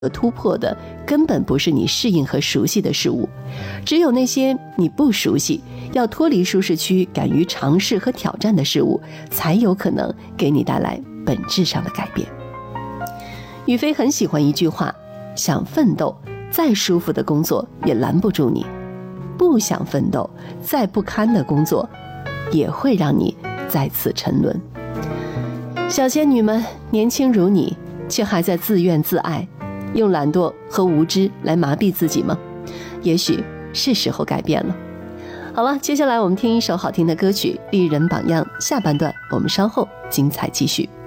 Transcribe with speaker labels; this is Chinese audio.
Speaker 1: 突破的根本不是你适应和熟悉的事物，只有那些你不熟悉、要脱离舒适区、敢于尝试和挑战的事物，才有可能给你带来本质上的改变。宇飞很喜欢一句话：想奋斗，再舒服的工作也拦不住你；不想奋斗，再不堪的工作也会让你再次沉沦。小仙女们，年轻如你，却还在自怨自艾，用懒惰和无知来麻痹自己吗？也许是时候改变了。好了，接下来我们听一首好听的歌曲《丽人榜样》，下半段我们稍后精彩继续。